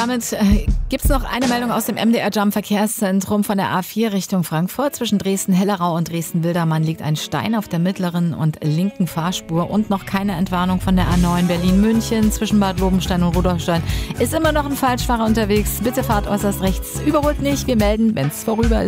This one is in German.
damit gibt es noch eine Meldung aus dem MDR Jump Verkehrszentrum von der A4 Richtung Frankfurt. Zwischen Dresden-Hellerau und Dresden-Wildermann liegt ein Stein auf der mittleren und linken Fahrspur und noch keine Entwarnung von der A9 Berlin-München. Zwischen Bad Lobenstein und Rudolfstein ist immer noch ein Falschfahrer unterwegs. Bitte fahrt äußerst rechts. Überholt nicht, wir melden, wenn es vorüber ist.